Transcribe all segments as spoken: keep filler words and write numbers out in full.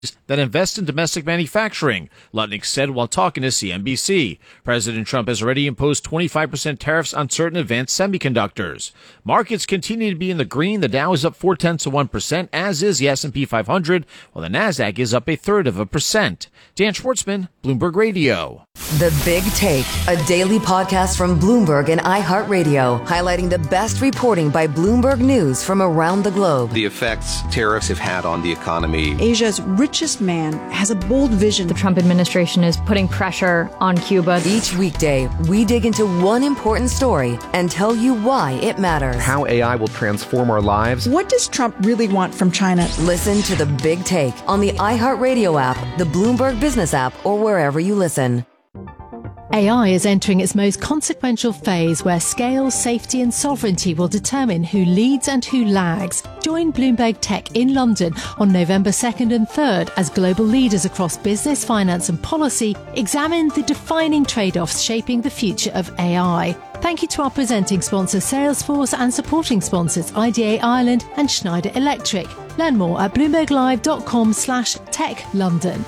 that invest in domestic manufacturing, Lutnick said while talking to C N B C. President Trump has already imposed twenty-five percent tariffs on certain advanced semiconductors. Markets continue to be in the green. The Dow is up four tenths of one percent, as is the S and P five hundred, while the Nasdaq is up a third of a percent. Dan Schwartzman, Bloomberg Radio. The Big Take, a daily podcast from Bloomberg and iHeartRadio, highlighting the best reporting by Bloomberg News from around the globe. The effects tariffs have had on the economy. Asia's richest man has a bold vision. The Trump administration is putting pressure on Cuba. Each weekday, we dig into one important story and tell you why it matters. How A I will transform our lives. What does Trump really want from China? Listen to The Big Take on the iHeartRadio app, the Bloomberg Business app, or wherever you listen. A I is entering its most consequential phase where scale, safety and sovereignty will determine who leads and who lags. Join Bloomberg Tech in London on November second and third as global leaders across business, finance and policy examine the defining trade-offs shaping the future of A I. Thank you to our presenting sponsor Salesforce and supporting sponsors I D A Ireland and Schneider Electric. Learn more at bloomberglive.com slash tech London.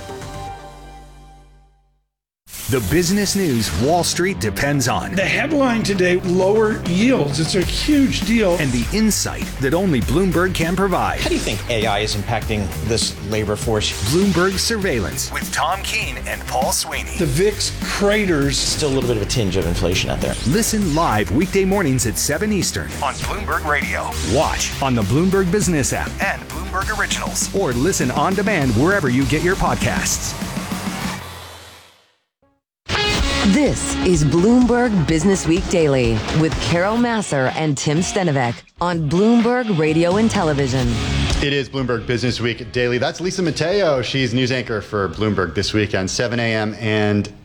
The business news Wall Street depends on. The headline today, lower yields. It's a huge deal. And the insight that only Bloomberg can provide. How do you think A I is impacting this labor force? Bloomberg Surveillance with Tom Keene and Paul Sweeney. The V I X craters. Still a little bit of a tinge of inflation out there. Listen live weekday mornings at seven Eastern on Bloomberg Radio. Watch on the Bloomberg Business app and Bloomberg Originals. Or listen on demand wherever you get your podcasts. This is Bloomberg Business Week Daily with Carol Massar and Tim Stenovec on Bloomberg Radio and Television. It is Bloomberg Business Week Daily. That's Lisa Mateo. She's news anchor for Bloomberg this weekend, seven a.m. and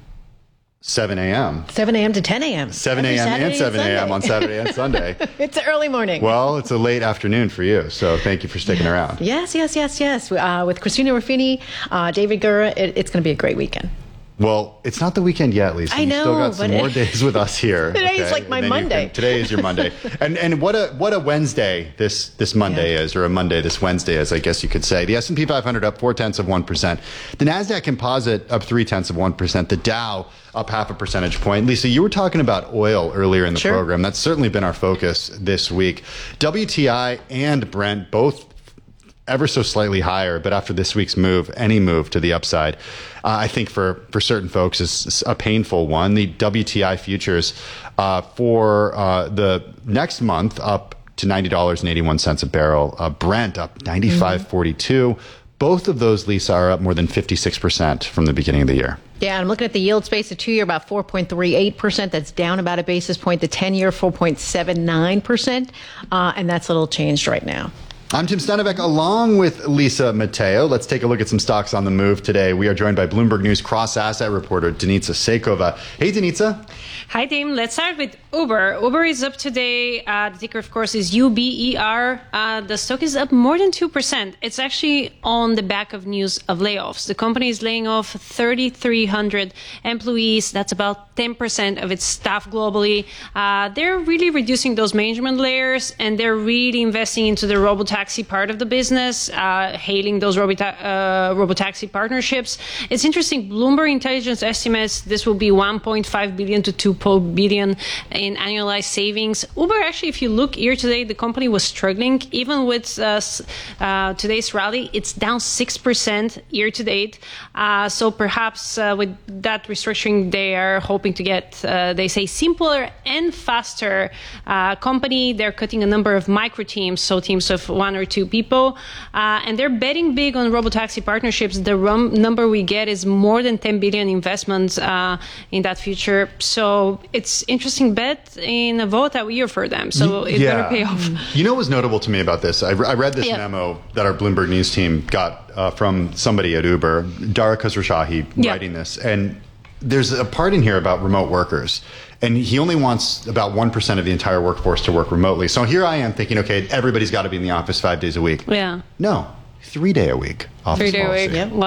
seven a.m. seven a.m. to ten a.m. seven a.m. and seven a.m. on Saturday and Sunday. It's an early morning. Well, it's a late afternoon for you, so thank you for sticking yes. around. Yes, yes, yes, yes. Uh, with Christina Ruffini, uh, David Gura, it, it's going to be a great weekend. Well, it's not the weekend yet, Lisa. I know. You still got some more days with us here. Today is okay? like my Monday. Can, today is your Monday. and and what a what a Wednesday this this Monday yeah. is, or a Monday this Wednesday is, I guess you could say. The S and P five hundred up four tenths of one percent. The Nasdaq Composite up three tenths of one percent. The Dow up half a percentage point. Lisa, you were talking about oil earlier in the sure. program. That's certainly been our focus this week. W T I and Brent both ever so slightly higher, but after this week's move, any move to the upside, uh, I think for, for certain folks is a painful one. The W T I futures uh, for uh, the next month up to ninety dollars and eighty-one cents a barrel. Uh, Brent up ninety-five forty-two. Mm-hmm. Both of those, Lisa, are up more than fifty-six percent from the beginning of the year. Yeah, I'm looking at the yield space, the two-year about four point three eight percent. That's down about a basis point. The ten-year four point seven nine percent, uh, and that's a little changed right now. I'm Tim Stenovec along with Lisa Mateo. Let's take a look at some stocks on the move today. We are joined by Bloomberg News cross-asset reporter Denitsa Seikova. Hey, Denitsa. Hi, Tim. Let's start with Uber. Uber is up today. Uh, the ticker, of course, is U B E R. Uh, the stock is up more than two percent. It's actually on the back of news of layoffs. The company is laying off three thousand three hundred employees. That's about ten percent of its staff globally. Uh, they're really reducing those management layers, and they're really investing into the robotaxi part of the business, uh, hailing those robota- uh, robotaxi partnerships. It's interesting. Bloomberg Intelligence estimates this will be one point five billion to two billion in annualized savings. Uber, actually, if you look year to date, the company was struggling. Even with uh, uh, today's rally, it's down six percent year to date. Uh, so perhaps uh, with that restructuring, they are hoping to get, uh, they say, simpler and faster uh, company. They're cutting a number of micro teams, so teams of one or two people. Uh, and they're betting big on robotaxi partnerships. The rum number we get is more than ten billion investments uh, in that future. So it's interesting bet in a vote that year for them. So it's yeah. going to pay off. You know what was notable to me about this? I, re- I read this yeah. memo that our Bloomberg News team got uh, from somebody at Uber, Dara Khosrowshahi, yeah. writing this. And there's a part in here about remote workers. And he only wants about one percent of the entire workforce to work remotely. So here I am thinking, okay, everybody's got to be in the office five days a week. Yeah. No. Three day a week office Three day a policy. week. Yeah. Wow.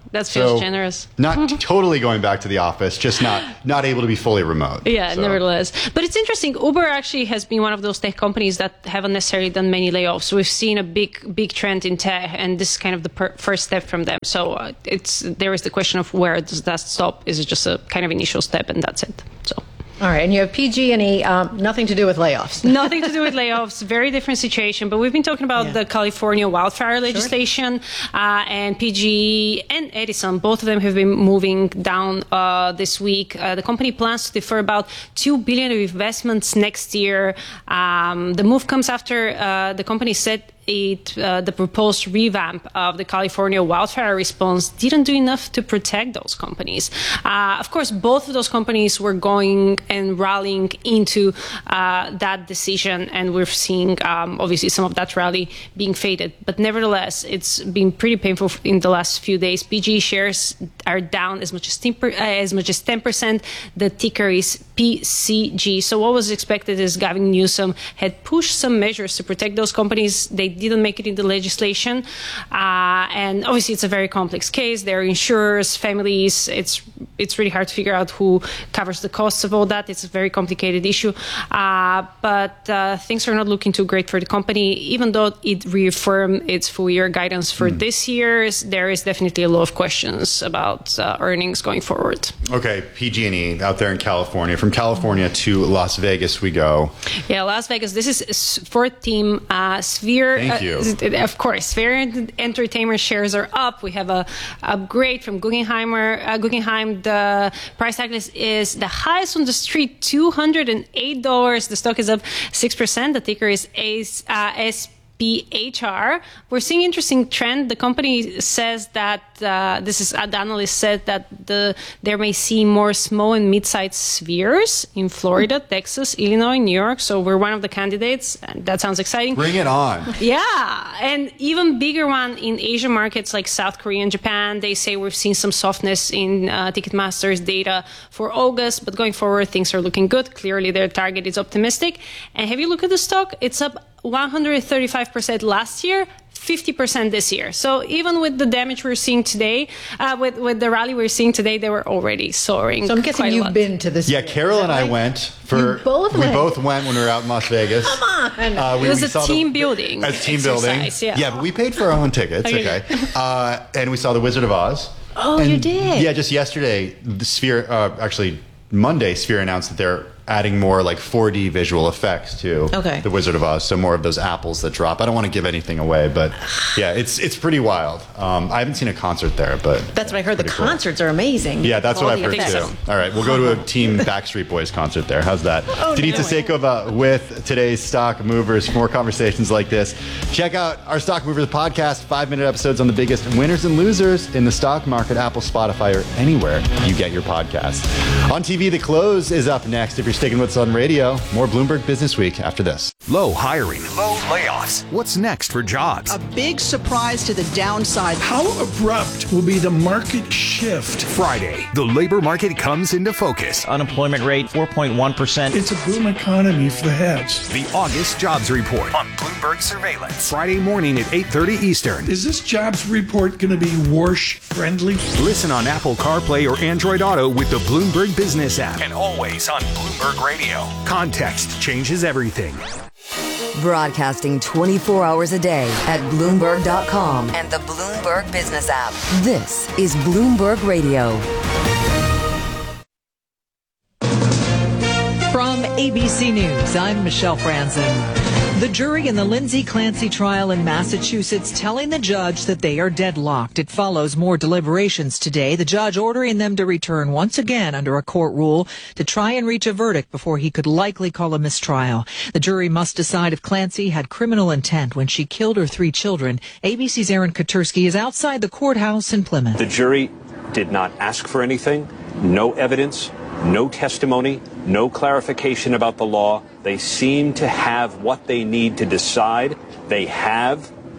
that feels so generous. Not totally going back to the office, just not not able to be fully remote. Yeah, so. nevertheless. But it's interesting. Uber actually has been one of those tech companies that haven't necessarily done many layoffs. We've seen a big, big trend in tech, and this is kind of the per- first step from them. So uh, it's there is the question of where does that stop? Is it just a kind of initial step, and that's it? So. All right, and you have P G and E, um, nothing to do with layoffs. Nothing to do with layoffs, very different situation. But we've been talking about yeah. the California wildfire legislation, sure. uh, and P G and Edison, both of them have been moving down uh, this week. Uh, the company plans to defer about two billion dollars of investments next year. Um, the move comes after uh, the company said It, uh, the proposed revamp of the California wildfire response didn't do enough to protect those companies. Uh, of course, both of those companies were going and rallying into uh, that decision, and we're seeing um, obviously some of that rally being faded. But nevertheless, it's been pretty painful in the last few days. P G shares are down as much as ten percent. Uh, as much as ten percent. The ticker is P C G. So what was expected is Gavin Newsom had pushed some measures to protect those companies. They didn't make it in the legislation. Uh, and obviously it's a very complex case. There are insurers, families. It's it's really hard to figure out who covers the costs of all that. It's a very complicated issue. Uh, but uh, things are not looking too great for the company. Even though it reaffirmed its full year guidance for mm. this year, there is definitely a lot of questions about uh, earnings going forward. Okay, P G and E out there in California. From California to Las Vegas we go. Yeah, Las Vegas. This is fourth team uh, Sphere. Thank you. Uh, of course, Sphere Entertainment shares are up. We have a upgrade from Guggenheimer. Uh, Guggenheim. The price tag is, is the highest on the street, two hundred eight dollars. The stock is up six percent. The ticker is S P H R. We're seeing interesting trend. The company says that uh, this is uh, the analyst said that the there may see more small and mid-sized spheres in Florida, Texas, Illinois, New York. So we're one of the candidates. And that sounds exciting. Bring it on. Yeah, and even bigger one in Asian markets like South Korea and Japan. They say we've seen some softness in uh, Ticketmaster's data for August, but going forward things are looking good. Clearly their target is optimistic. And have you looked at the stock? It's up one hundred thirty-five percent last year, fifty percent this year. So even with the damage we're seeing today, uh, with, with the rally we're seeing today, they were already soaring. So I'm guessing quite a you've lot. been to this. Yeah, Carol and right? I went for. You both we went. both went when we were out in Las Vegas. Come on. Uh, we, it was we a saw team the, building. A team building. Yeah. yeah, but we paid for our own tickets. Okay. Okay. Uh, and we saw the Wizard of Oz. Oh, and you did? Yeah, just yesterday, the Sphere. Uh, actually, Monday, Sphere announced that they're adding more like four D visual effects to okay. the Wizard of Oz, so more of those apples that drop. I don't want to give anything away, but yeah, it's it's pretty wild. Um, I haven't seen a concert there, but that's what I heard. The cool. concerts are amazing. Yeah, that's All what I've heard effects. too. All right, we'll go to a Team Backstreet Boys concert there. How's that? Oh, Denita no Sekova with today's Stock Movers. For more conversations like this, check out our Stock Movers podcast, five-minute episodes on the biggest winners and losers in the stock market, Apple, Spotify, or anywhere you get your podcasts. On T V, The Close is up next. If you're sticking with us on radio, more Bloomberg Business Week after this. Low hiring, low layoffs. What's next for jobs? A big surprise to the downside. How abrupt will be the market shift? Friday, the labor market comes into focus. Unemployment rate, four point one percent. It's a boom economy for the heads. The August jobs report on Bloomberg Surveillance. Friday morning at eight thirty Eastern. Is this jobs report going to be Warsh friendly? Listen on Apple CarPlay or Android Auto with the Bloomberg Business app. And always on Bloomberg Radio. Context changes everything. Broadcasting twenty-four hours a day at Bloomberg dot com and the Bloomberg Business app. This is Bloomberg Radio. From A B C News, I'm Michelle Franzen. The jury in the Lindsay Clancy trial in Massachusetts telling the judge that they are deadlocked. It follows more deliberations today, the judge ordering them to return once again under a court rule to try and reach a verdict before he could likely call a mistrial. The jury must decide if Clancy had criminal intent when she killed her three children. A B C's Aaron Katersky is outside the courthouse in Plymouth. The jury did not ask for anything, no evidence, no testimony, no clarification about the law. They seem to have what they need to decide. They have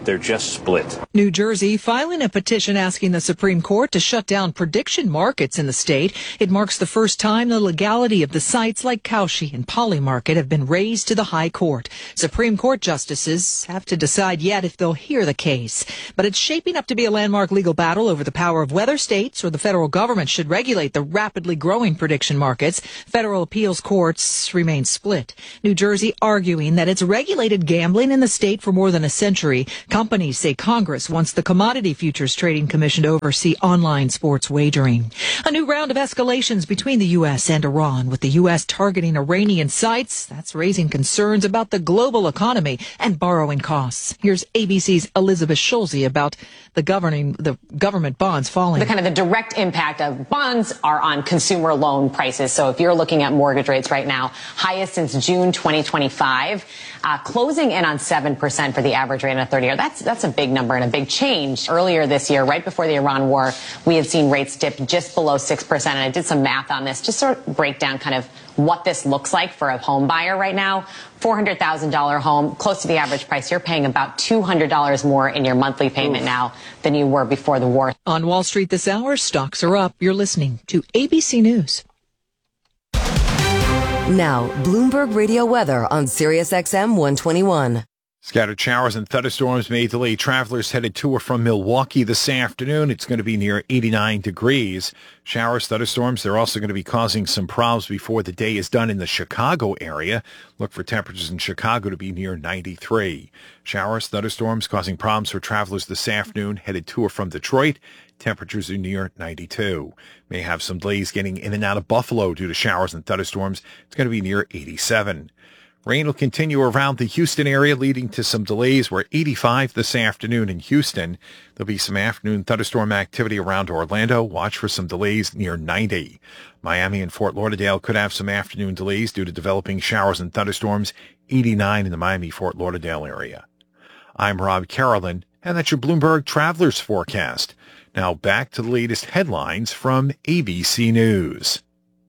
They're just split. New Jersey filing a petition asking the Supreme Court to shut down prediction markets in the state. It marks the first time the legality of the sites like Kalshi and Polymarket have been raised to the high court. Supreme Court justices have to decide yet if they'll hear the case. But it's shaping up to be a landmark legal battle over the power of whether states or the federal government should regulate the rapidly growing prediction markets. Federal appeals courts remain split. New Jersey arguing that it's regulated gambling in the state for more than a century. Companies say Congress wants the Commodity Futures Trading Commission to oversee online sports wagering. A new round of escalations between the U S and Iran, with the U S targeting Iranian sites. That's raising concerns about the global economy and borrowing costs. Here's A B C's Elizabeth Schulze about the governing the government bonds falling. The kind of the direct impact of bonds are on consumer loan prices. So if you're looking at mortgage rates right now, highest since June twenty twenty-five, uh, closing in on seven percent for the average rate in a thirty year. That's that's a big number and a big change. Earlier this year, right before the Iran war, we had seen rates dip just below six percent. And I did some math on this, just sort of break down kind of what this looks like for a home buyer right now. four hundred thousand dollars home, close to the average price. You're paying about two hundred dollars more in your monthly payment Oof. now than you were before the war. On Wall Street this hour, stocks are up. You're listening to A B C News. Now, Bloomberg Radio weather on Sirius X M one twenty-one. Scattered showers and thunderstorms may delay travelers headed to or from Milwaukee this afternoon. It's going to be near eighty-nine degrees. Showers, thunderstorms, they're also going to be causing some problems before the day is done in the Chicago area. Look for temperatures in Chicago to be near ninety-three. Showers, thunderstorms causing problems for travelers this afternoon headed to or from Detroit. Temperatures are near ninety-two. May have some delays getting in and out of Buffalo due to showers and thunderstorms. It's going to be near eighty-seven. Rain will continue around the Houston area, leading to some delays. We're eighty-five this afternoon in Houston. There'll be some afternoon thunderstorm activity around Orlando. Watch for some delays near ninety. Miami and Fort Lauderdale could have some afternoon delays due to developing showers and thunderstorms. eighty-nine in the Miami-Fort Lauderdale area. I'm Rob Carolyn, and that's your Bloomberg Travelers Forecast. Now back to the latest headlines from A B C News.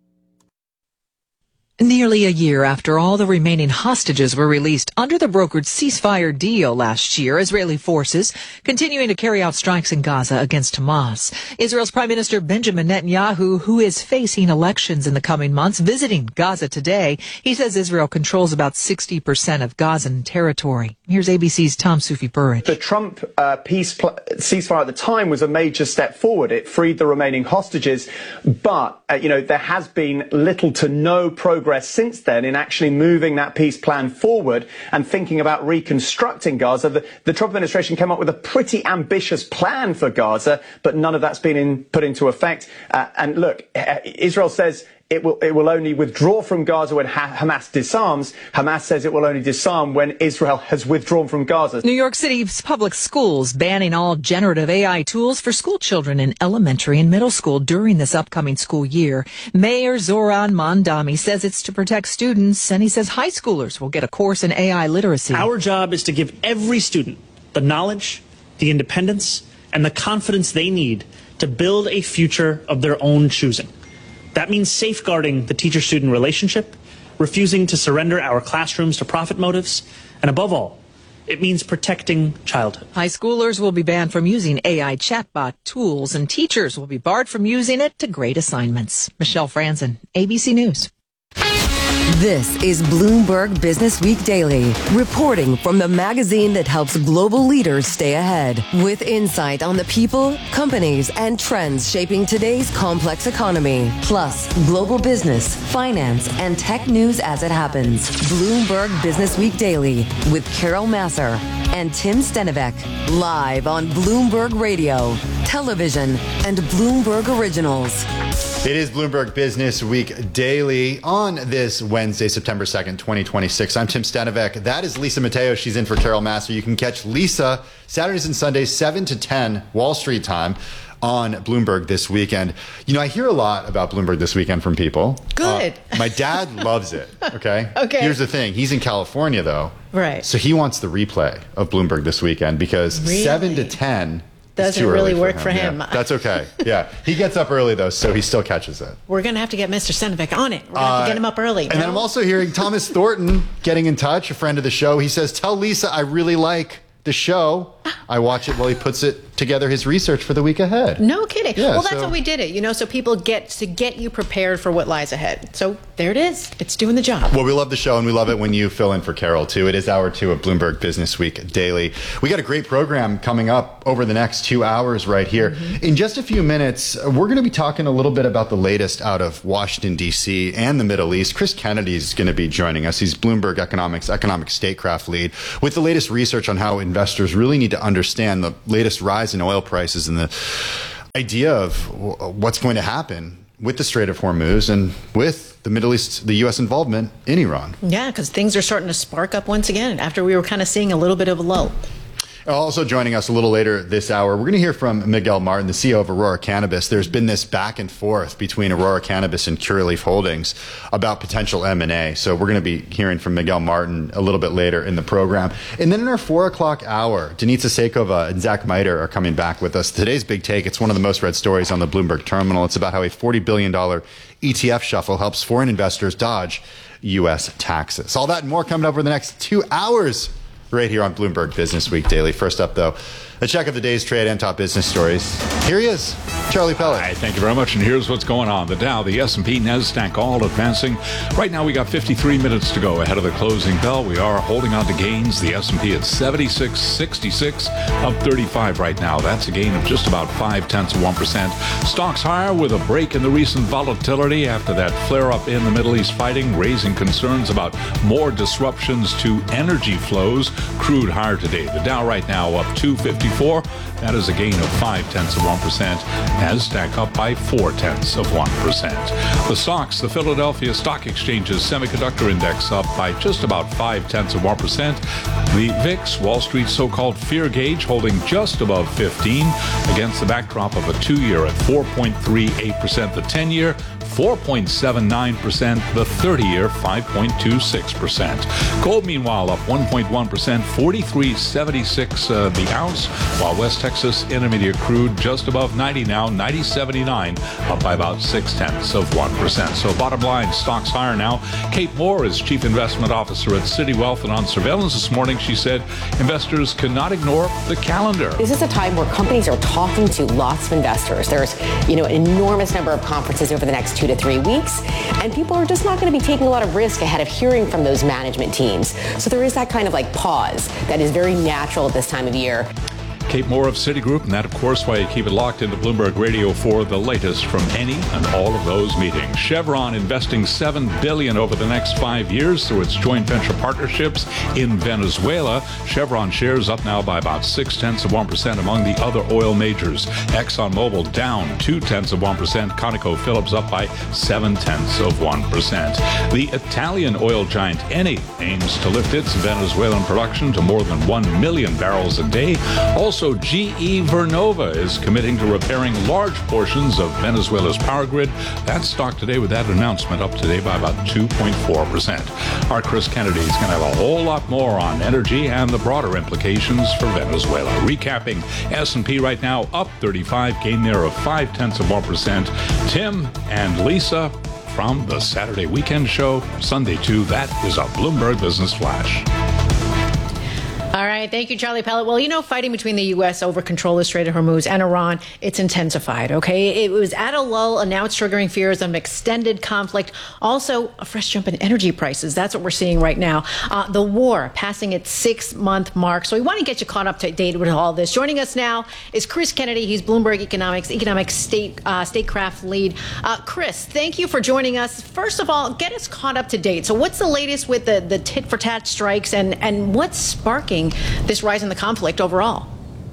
Nearly a year after all the remaining hostages were released under the brokered ceasefire deal last year, Israeli forces continuing to carry out strikes in Gaza against Hamas. Israel's Prime Minister Benjamin Netanyahu, who is facing elections in the coming months, visiting Gaza today. He says Israel controls about sixty percent of Gazan territory. Here's A B C's Tom Soufi-Burridge. The Trump uh, peace pl- ceasefire at the time was a major step forward. It freed the remaining hostages, but uh, you know there has been little to no progress since then in actually moving that peace plan forward and thinking about reconstructing Gaza. The, the Trump administration came up with a pretty ambitious plan for Gaza, but none of that's been in, put into effect. Uh, and look, uh, Israel says It will, it will only withdraw from Gaza when ha- Hamas disarms. Hamas says it will only disarm when Israel has withdrawn from Gaza. New York City's public schools banning all generative A I tools for school children in elementary and middle school during this upcoming school year. Mayor Zoran Mandami says it's to protect students, and he says high schoolers will get a course in A I literacy. Our job is to give every student the knowledge, the independence, and the confidence they need to build a future of their own choosing. That means safeguarding the teacher-student relationship, refusing to surrender our classrooms to profit motives, and above all, it means protecting childhood. High schoolers will be banned from using A I chatbot tools, and teachers will be barred from using it to grade assignments. Michelle Franzen, A B C News. This is Bloomberg Business Week Daily, reporting from the magazine that helps global leaders stay ahead, with insight on the people, companies, and trends shaping today's complex economy, plus global business, finance, and tech news as it happens. Bloomberg Business Week Daily with Carol Massar and Tim Stenivek, live on Bloomberg Radio, television, and Bloomberg Originals. It is Bloomberg Business Week Daily on this Wednesday, September second, twenty twenty-six. I'm Tim Stenivek. That is Lisa Mateo. She's in for Carol Massar. You can catch Lisa Saturdays and Sundays, seven to ten Wall Street time on Bloomberg this weekend. You know, I hear a lot about Bloomberg this weekend from people. Good. Uh, my dad loves it, okay? Okay. Here's the thing. He's in California, though. Right. So he wants the replay of Bloomberg this weekend because Really? seven to ten Doesn't too really early work for for him. him. Yeah, that's okay. Yeah. He gets up early, though, so he still catches it. We're going to have to get Mister Stenivek on it. We're going to have Uh, to get him up early. And then I'm also hearing Thomas Thornton getting in touch, a friend of the show. He says, tell Lisa I really like the show. I watch it while he puts it together, his research for the week ahead. No kidding. Yeah, well, that's so, why we did it, you know, so people get to get you prepared for what lies ahead. So there it is. It's doing the job. Well, we love the show, and we love it when you fill in for Carol, too. It is hour two of Bloomberg Business Week Daily. We got a great program coming up over the next two hours right here. Mm-hmm. In just a few minutes, we're going to be talking a little bit about the latest out of Washington, D C and the Middle East. Chris Kennedy is going to be joining us. He's Bloomberg Economics Economic Statecraft lead with the latest research on how investors really need to understand the latest rise in oil prices and the idea of what's going to happen with the Strait of Hormuz and with the Middle East, the U S involvement in Iran. Yeah, because things are starting to spark up once again after we were kind of seeing a little bit of a lull. Also joining us a little later this hour, we're going to hear from Miguel Martin, the C E O of Aurora Cannabis. There's been this back and forth between Aurora Cannabis and Curaleaf Holdings about potential M and A. So we're going to be hearing from Miguel Martin a little bit later in the program. And then in our four o'clock hour, Denitsa Sekova and Zach Miter are coming back with us. Today's big take, it's one of the most read stories on the Bloomberg terminal. It's about how a forty billion dollars E T F shuffle helps foreign investors dodge U S taxes. All that and more coming up over the next two hours. Right here on Bloomberg Business Week Daily. First up, though, a check of the day's trade and top business stories. Here he is, Charlie Pellet. Hi, thank you very much. And here's what's going on. The Dow, the S and P, NASDAQ all advancing. Right now, we got fifty-three minutes to go ahead of the closing bell. We are holding on to gains. The S and P at seventy-six sixty-six, up thirty-five right now. That's a gain of just about five tenths of one percent. Stocks higher with a break in the recent volatility after that flare-up in the Middle East fighting, raising concerns about more disruptions to energy flows. Crude higher today. The Dow right now up two fifty-four. That is a gain of five tenths of one percent. NASDAQ up by four tenths of one percent. The stocks, the Philadelphia Stock Exchange's semiconductor index up by just about five tenths of one percent. The V I X, Wall Street's so-called fear gauge, holding just above fifteen against the backdrop of a two-year at four point three eight percent. The ten-year, four point seven nine percent. The thirty-year, five point two six percent. Gold, meanwhile, up one point one percent, forty-three seventy-six uh, the ounce, while West Texas Intermediate crude just above ninety now, ninety seventy-nine, up by about six tenths of one percent. So bottom line, stocks higher now. Kate Moore is Chief Investment Officer at Citi Wealth, and on surveillance this morning, she said investors cannot ignore the calendar. This is a time where companies are talking to lots of investors. There's, you know, an enormous number of conferences over the next two to three weeks, and people are just not going to be taking a lot of risk ahead of hearing from those management teams. So there is that kind of like pause that is very natural at this time of year. Kate Moore of Citigroup, and that, of course, why you keep it locked into Bloomberg Radio for the latest from any and all of those meetings. Chevron investing seven billion dollars over the next five years through its joint venture partnerships in Venezuela. Chevron shares up now by about six tenths of one percent among the other oil majors. ExxonMobil down two tenths of one percent. ConocoPhillips up by seven tenths of one percent. The Italian oil giant Eni aims to lift its Venezuelan production to more than one million barrels a day. Also, G E Vernova is committing to repairing large portions of Venezuela's power grid. That stock today with that announcement up today by about two point four percent. Our Chris Kennedy is going to have a whole lot more on energy and the broader implications for Venezuela. Recapping, S and P right now up thirty-five, gain there of five tenths of one percent. Tim and Lisa from the Saturday Weekend Show, Sunday two. That is a Bloomberg Business Flash. All right. Thank you, Charlie Pellet. Well, you know, fighting between the U S over control of the Strait of Hormuz and Iran, it's intensified, okay? It was at a lull, and now it's triggering fears of an extended conflict. Also, a fresh jump in energy prices. That's what we're seeing right now. Uh, the war passing its six-month mark. So we want to get you caught up to date with all this. Joining us now is Chris Kennedy. He's Bloomberg Economics, Economic State uh, Statecraft lead. Uh, Chris, thank you for joining us. First of all, get us caught up to date. So what's the latest with the, the tit-for-tat strikes, and, and what's sparking this rise in the conflict overall?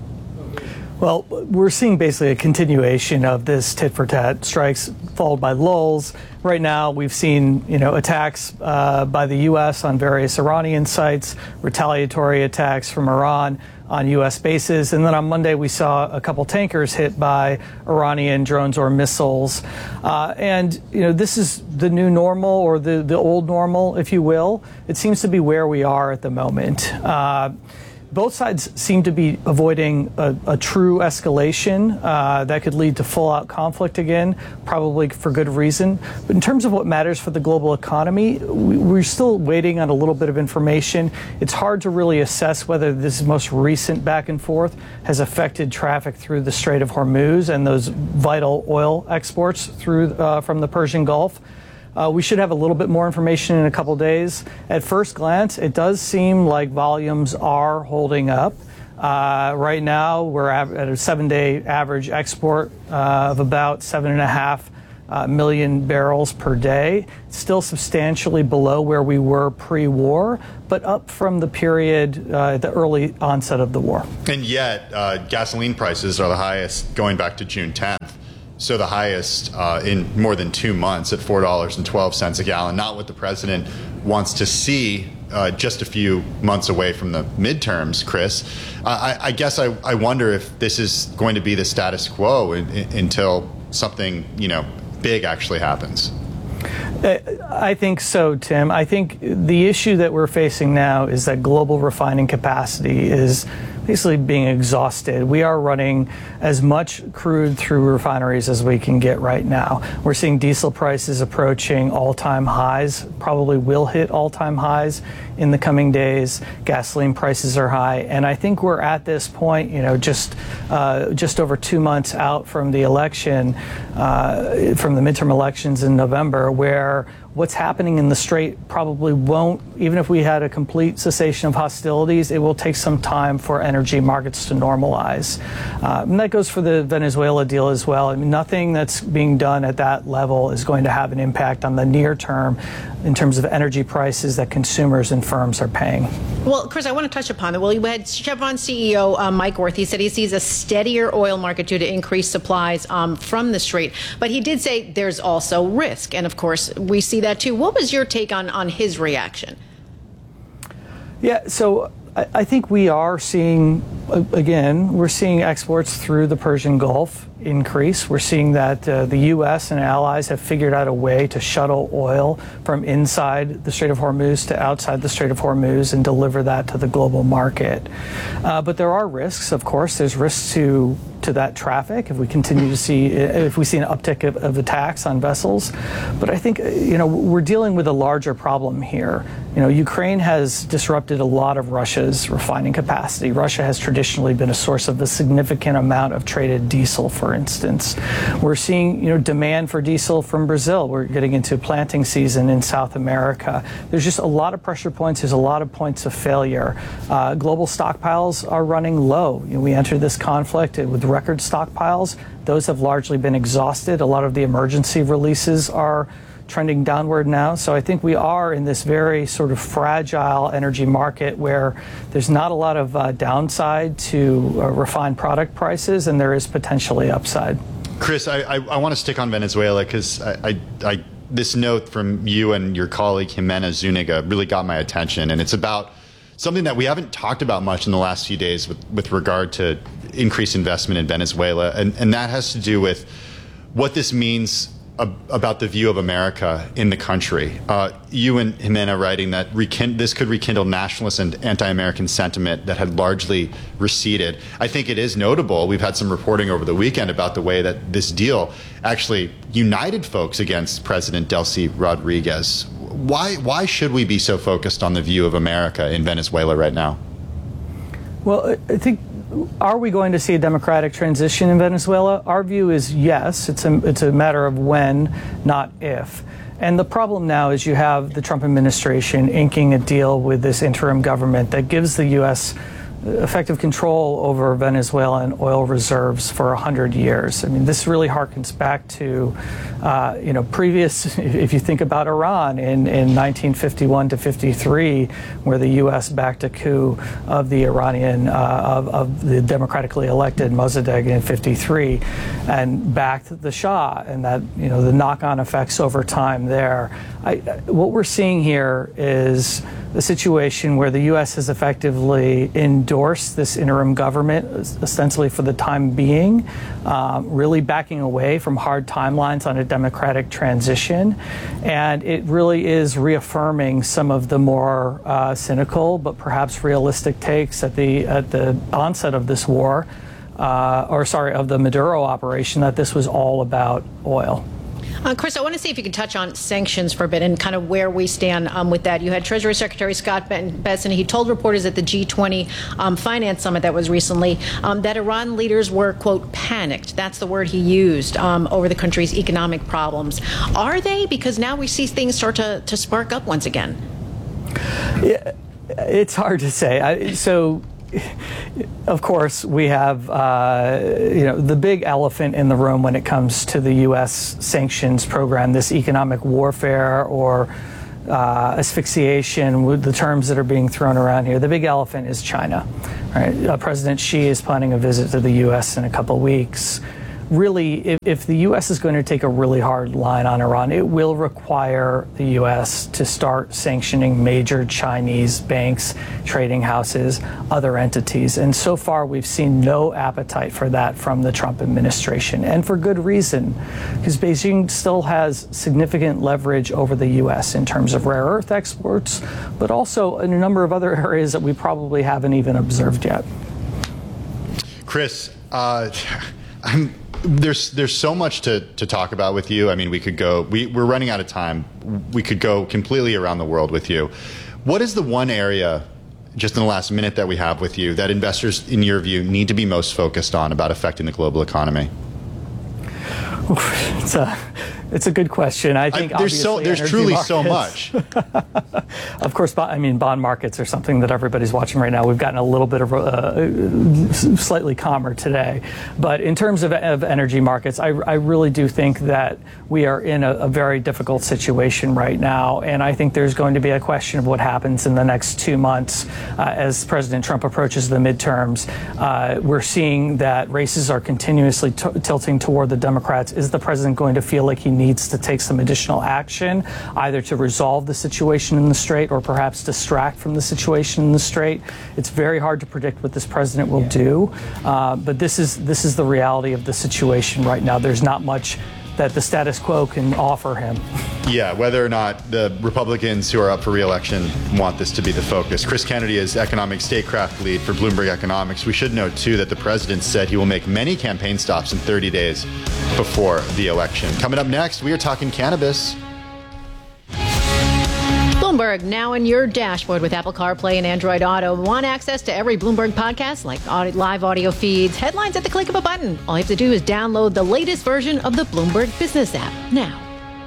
Well, we're seeing basically a continuation of this tit-for-tat strikes followed by lulls. Right now, we've seen, you know, attacks uh, by the U S on various Iranian sites, retaliatory attacks from Iran on U S bases. And then on Monday, we saw a couple tankers hit by Iranian drones or missiles. Uh, and, you know, this is the new normal, or the, the old normal, if you will. It seems to be where we are at the moment. Uh, both sides seem to be avoiding a, a true escalation uh, that could lead to full-out conflict again, probably for good reason. But in terms of what matters for the global economy, we, we're still waiting on a little bit of information. It's hard to really assess whether this most recent back and forth has affected traffic through the Strait of Hormuz and those vital oil exports through uh, from the Persian Gulf. Uh, we should have a little bit more information in a couple days. At first glance, it does seem like volumes are holding up. Uh, right now, we're at a seven-day average export uh, of about seven and a half uh, million barrels per day. Still substantially below where we were pre-war, but up from the period, uh, the early onset of the war. And yet, uh, gasoline prices are the highest going back to June tenth. So the highest uh, in more than two months at four dollars and twelve cents a gallon, not what the president wants to see uh, just a few months away from the midterms, Chris. Uh, I, I guess I, I wonder if this is going to be the status quo in, in, until something, you know, big actually happens. I think so, Tim. I think the issue that we're facing now is that global refining capacity is basically being exhausted. We are running as much crude through refineries as we can get right now. We're seeing diesel prices approaching all-time highs, probably will hit all-time highs in the coming days. Gasoline prices are high, and I think we're at this point, you know, just uh, just over two months out from the election, uh, from the midterm elections in November, where what's happening in the Strait probably won't, even if we had a complete cessation of hostilities, it will take some time for energy markets to normalize. Uh, and that goes for the Venezuela deal as well. I mean, nothing that's being done at that level is going to have an impact on the near term in terms of energy prices that consumers and firms are paying. Well, Chris, I want to touch upon it. Well, you had Chevron C E O uh, Mike Wirth. He said he sees a steadier oil market due to increased supplies um, from the Strait. But he did say there's also risk. And of course, we see that too. What was your take on, on his reaction? Yeah, so I, I think we are seeing, again, we're seeing exports through the Persian Gulf increase. We're seeing that uh, the U S and allies have figured out a way to shuttle oil from inside the Strait of Hormuz to outside the Strait of Hormuz and deliver that to the global market. Uh, but there are risks, of course. There's risks to to that traffic if we continue to see, if we see an uptick of, of attacks on vessels. But I think, you know, we're dealing with a larger problem here. You know, Ukraine has disrupted a lot of Russia's refining capacity. Russia has traditionally been a source of a significant amount of traded diesel, for instance. We're seeing, you know, demand for diesel from Brazil. We're getting into planting season in South America. There's just a lot of pressure points. There's a lot of points of failure. Uh, global stockpiles are running low. You know, we entered this conflict with record stockpiles. Those have largely been exhausted. A lot of the emergency releases are trending downward now. So I think we are in this very sort of fragile energy market where there's not a lot of uh, downside to uh, refined product prices, and there is potentially upside. Chris, I, I, I want to stick on Venezuela because I, I, I, this note from you and your colleague Jimena Zuniga really got my attention, and it's about something that we haven't talked about much in the last few days with, with regard to increased investment in Venezuela, and, and that has to do with what this means ab- about the view of America in the country. Uh, you and Jimena writing that rekind- this could rekindle nationalist and anti-American sentiment that had largely receded. I think it is notable. We've had some reporting over the weekend about the way that this deal actually united folks against President Delcy Rodriguez. Why, why should we be so focused on the view of America in Venezuela right now? Well, I think, are we going to see a democratic transition in Venezuela? Our view is yes. It's a, it's a matter of when, not if. And the problem now is you have the Trump administration inking a deal with this interim government that gives the U S effective control over Venezuelan oil reserves for one hundred years. I mean, this really harkens back to, uh, you know, previous, if you think about Iran in, in nineteen fifty-one to fifty-three, where the U S backed a coup of the Iranian, uh, of, of the democratically elected Mossadegh in fifty-three, and backed the Shah, and that, you know, the knock-on effects over time there. I, what we're seeing here is a situation where the U S has effectively endorsed endorsed this interim government ostensibly for the time being, um, really backing away from hard timelines on a democratic transition. And it really is reaffirming some of the more uh, cynical but perhaps realistic takes at the at the onset of this war, uh, or sorry, of the Maduro operation, that this was all about oil. Uh, Chris, I want to see if you can touch on sanctions for a bit and kind of where we stand um, with that. You had Treasury Secretary Scott Bessent. He told reporters at the G twenty um, finance summit that was recently um, that Iran leaders were, quote, panicked. That's the word he used um, over the country's economic problems. Are they? Because now we see things start to, to spark up once again. Yeah, it's hard to say. I, so... Of course, we have uh, you know the big elephant in the room when it comes to the U S sanctions program, this economic warfare or uh, asphyxiation, with the terms that are being thrown around here. The big elephant is China. Right? Uh, President Xi is planning a visit to the U S in a couple weeks. Really, if, if the U S is going to take a really hard line on Iran, it will require the U S to start sanctioning major Chinese banks, trading houses, other entities. And so far, we've seen no appetite for that from the Trump administration, and for good reason, because Beijing still has significant leverage over the U S in terms of rare earth exports, but also in a number of other areas that we probably haven't even observed yet. Chris, uh, I'm... There's there's so much to, to talk about with you. I mean, we could go, we, we're running out of time. We could go completely around the world with you. What is the one area, just in the last minute that we have with you, that investors, in your view, need to be most focused on about affecting the global economy? It's a, it's a good question. I think I, there's so there's truly markets, so much. Of course, I mean, bond markets are something that everybody's watching right now. We've gotten a little bit of uh, slightly calmer today, but in terms of, of energy markets, I, I really do think that we are in a, a very difficult situation right now, and I think there's going to be a question of what happens in the next two months uh, as President Trump approaches the midterms. Uh, we're seeing that races are continuously t- tilting toward the Democrats. Is the president going to feel like he needs to take some additional action, either to resolve the situation in the Strait or perhaps distract from the situation in the Strait? It's very hard to predict what this president will do, uh, but this is this is the reality of the situation right now. There's not much that the status quo can offer him. Yeah, whether or not the Republicans who are up for re-election want this to be the focus. Chris Kennedy is economic statecraft lead for Bloomberg Economics. We should note, too, that the president said he will make many campaign stops in thirty days before the election. Coming up next, we are talking cannabis. Bloomberg, now in your dashboard with Apple CarPlay and Android Auto. Want access to every Bloomberg podcast, like audio, live audio feeds, headlines at the click of a button? All you have to do is download the latest version of the Bloomberg Business app now.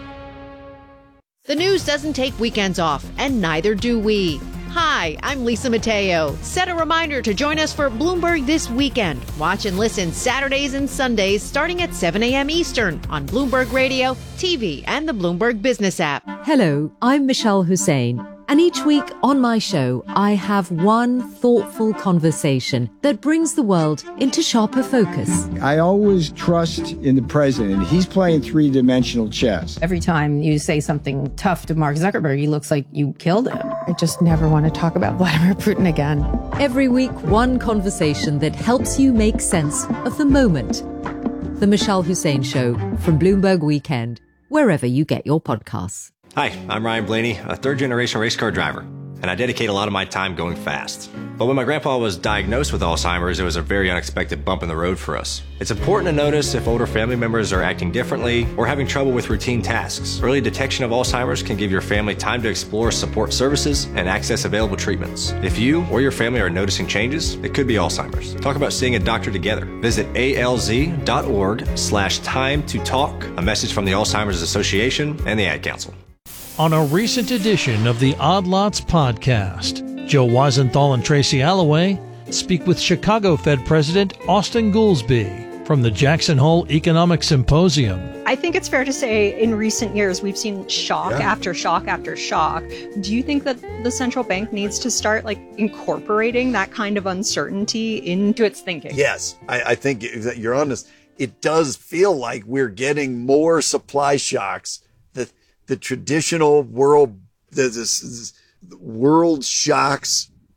The news doesn't take weekends off, and neither do we. Hi, I'm Lisa Mateo. Set a reminder to join us for Bloomberg This Weekend. Watch and listen Saturdays and Sundays starting at seven a.m. Eastern on Bloomberg Radio, T V, and the Bloomberg Business app. Hello, I'm Michelle Hussein. And each week on my show, I have one thoughtful conversation that brings the world into sharper focus. I always trust in the president. He's playing three-dimensional chess. Every time you say something tough to Mark Zuckerberg, he looks like you killed him. I just never want to talk about Vladimir Putin again. Every week, one conversation that helps you make sense of the moment. The Michelle Hussein Show from Bloomberg Weekend, wherever you get your podcasts. Hi, I'm Ryan Blaney, a third-generation race car driver, and I dedicate a lot of my time going fast. But when my grandpa was diagnosed with Alzheimer's, it was a very unexpected bump in the road for us. It's important to notice if older family members are acting differently or having trouble with routine tasks. Early detection of Alzheimer's can give your family time to explore support services and access available treatments. If you or your family are noticing changes, it could be Alzheimer's. Talk about seeing a doctor together. Visit alz.org slash time to talk. A message from the Alzheimer's Association and the Ad Council. On a recent edition of the Odd Lots podcast, Joe Weisenthal and Tracy Alloway speak with Chicago Fed President Austan Goolsbee from the Jackson Hole Economic Symposium. I think it's fair to say in recent years we've seen shock yeah. after shock after shock. Do you think that the central bank needs to start like incorporating that kind of uncertainty into its thinking? Yes, I, I think that you're on this. It does feel like we're getting more supply shocks. The the traditional world, the, the, the world shocks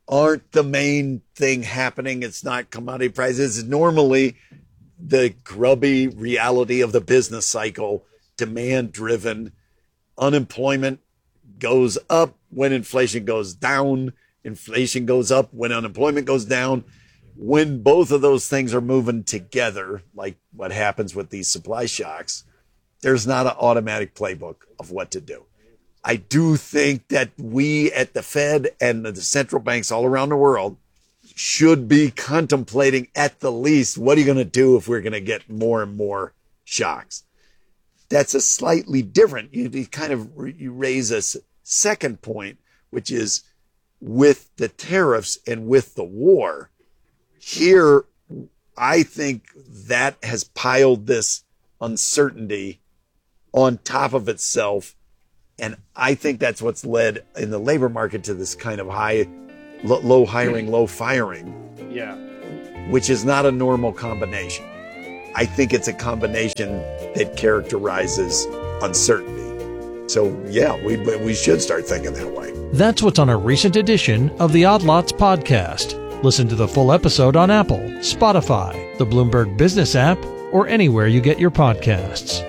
aren't the main thing happening. It's not commodity prices. It's normally the grubby reality of the business cycle, demand driven. Unemployment goes up when inflation goes down. Inflation goes up when unemployment goes down. When both of those things are moving together, like what happens with these supply shocks, there's not an automatic playbook of what to do. I do think that we at the Fed and the central banks all around the world should be contemplating at the least, what are you going to do if we're going to get more and more shocks? That's a slightly different, you, you kind of you raise a second point, which is with the tariffs and with the war. Here, I think that has piled this uncertainty on top of itself. And I think that's what's led in the labor market to this kind of high, low hiring, low firing. Yeah. Which is not a normal combination. I think it's a combination that characterizes uncertainty. So, yeah, we we should start thinking that way. That's what's on a recent edition of the Odd Lots podcast. Listen to the full episode on Apple, Spotify, the Bloomberg Business app, or anywhere you get your podcasts.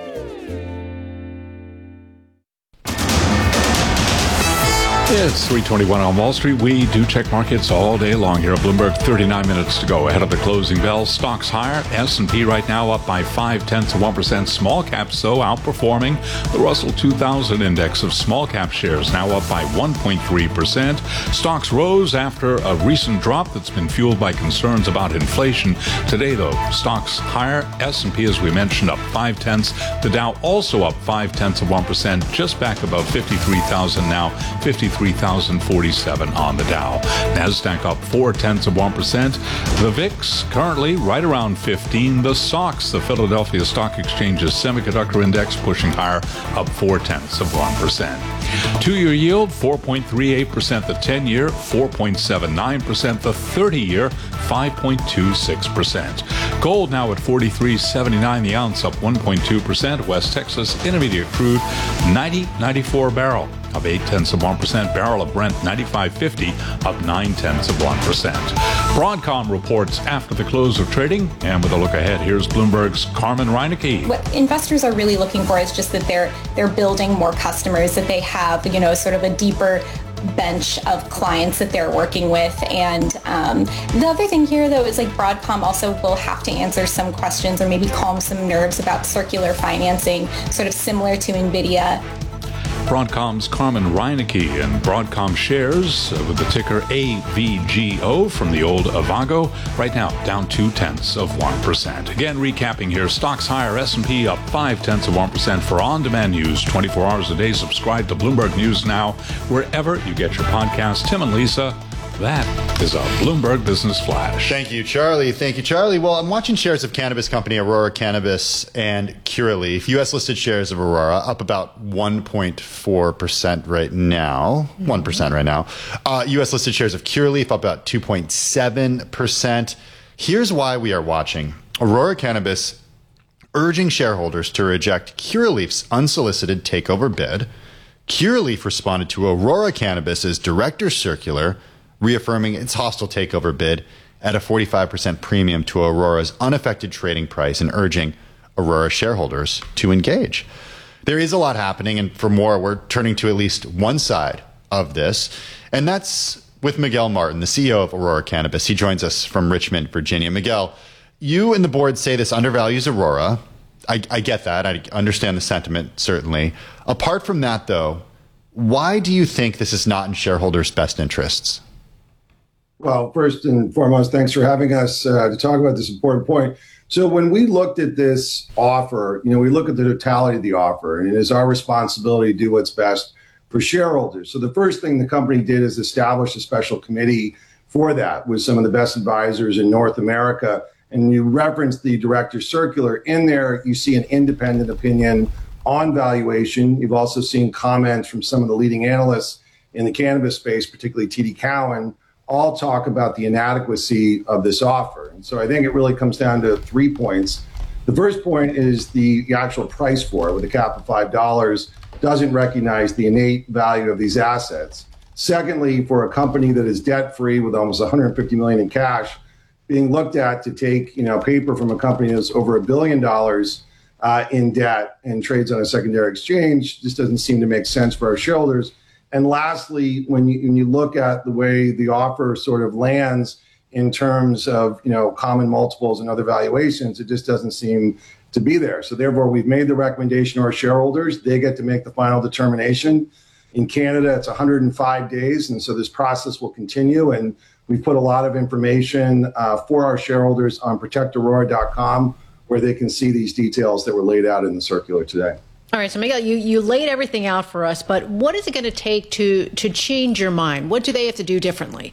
It's three twenty-one on Wall Street. We do check markets all day long here at Bloomberg. thirty-nine minutes to go ahead of the closing bell. Stocks higher. S and P right now up by five tenths of one percent. Small caps, though, outperforming. The Russell two thousand index of small cap shares now up by one point three percent. Stocks rose after a recent drop that's been fueled by concerns about inflation. Today, though, stocks higher. S and P, as we mentioned, up five tenths. The Dow also up five tenths of one percent, just back above fifty-three thousand now. fifty-three thousand forty-seven on the Dow. NASDAQ up four tenths of one percent. The V I X currently right around fifteen. The S O X, the Philadelphia Stock Exchange's semiconductor index, pushing higher, up four tenths of one percent. Two-year yield, four point three eight percent. The ten-year, four point seven nine percent. The thirty-year, five point two six percent. Gold now at forty-three seventy-nine the ounce, up one point two percent. West Texas Intermediate crude, ninety ninety-four barrel, up eight tenths of one percent. Barrel of Brent, ninety-five fifty, up nine tenths of one percent. Broadcom reports after the close of trading, and with a look ahead, here's Bloomberg's Carmen Reinecke. What investors are really looking for is just that they're they're building more customers, that they have, you know, sort of a deeper bench of clients that they're working with. And um, the other thing here, though, is like Broadcom also will have to answer some questions or maybe calm some nerves about circular financing, sort of similar to NVIDIA. Broadcom's Carmen Reinecke, and Broadcom shares uh, with the ticker A V G O from the old Avago, right now down two tenths of one percent. Again, recapping here, stocks higher, S and P up five tenths of one percent. For on-demand news twenty-four hours a day, subscribe to Bloomberg News Now, wherever you get your podcasts. Tim and Lisa, that is a Bloomberg Business Flash. Thank you, Charlie. Thank you, Charlie. Well, I'm watching shares of cannabis company Aurora Cannabis and Curaleaf. U S listed shares of Aurora up about one point four percent right now. one percent right now. Uh, U S listed shares of Curaleaf up about two point seven percent. Here's why we are watching. Aurora Cannabis urging shareholders to reject Curaleaf's unsolicited takeover bid. Curaleaf responded to Aurora Cannabis's director circular, reaffirming its hostile takeover bid at a forty-five percent premium to Aurora's unaffected trading price and urging Aurora shareholders to engage. There is a lot happening, and for more, we're turning to at least one side of this, and that's with Miguel Martin, the C E O of Aurora Cannabis. He joins us from Richmond, Virginia. Miguel, you and the board say this undervalues Aurora. I, I get that. I understand the sentiment, certainly. Apart from that, though, why do you think this is not in shareholders' best interests? Well, first and foremost, thanks for having us uh, to talk about this important point. So when we looked at this offer, you know, we look at the totality of the offer, and it is our responsibility to do what's best for shareholders. So the first thing the company did is establish a special committee for that with some of the best advisors in North America. And you referenced the director's circular. In there, you see an independent opinion on valuation. You've also seen comments from some of the leading analysts in the cannabis space, particularly T D Cowen, all talk about the inadequacy of this offer. And so I think it really comes down to three points. The first point is the, the actual price for it, with a cap of five dollars, doesn't recognize the innate value of these assets. Secondly, for a company that is debt-free with almost one hundred fifty million dollars in cash, being looked at to take, you know, paper from a company that's over a billion dollars uh, in debt and trades on a secondary exchange just doesn't seem to make sense for our shareholders. And lastly, when you, when you look at the way the offer sort of lands in terms of, you know, common multiples and other valuations, it just doesn't seem to be there. So therefore, we've made the recommendation to our shareholders. They get to make the final determination. In Canada, it's one hundred five days, and so this process will continue. And we've put a lot of information uh, for our shareholders on protect aurora dot com, where they can see these details that were laid out in the circular today. All right, so Miguel, you, you laid everything out for us, but what is it going to take to to change your mind? What do they have to do differently?